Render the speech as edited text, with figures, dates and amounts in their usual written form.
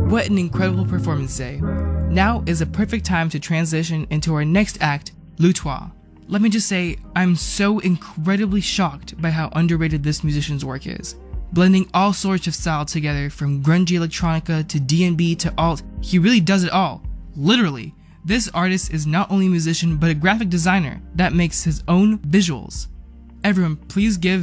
What an incredible performance day. Now is a perfect time to transition into our next act, Le Trois. Let me just say, I'm so incredibly shocked by how underrated this musician's work is. Blending all sorts of styles together, from grungy electronica to D&B to alt, he really does it all. Literally. This artist is not only a musician but a graphic designer that makes his own visuals. Everyone, please give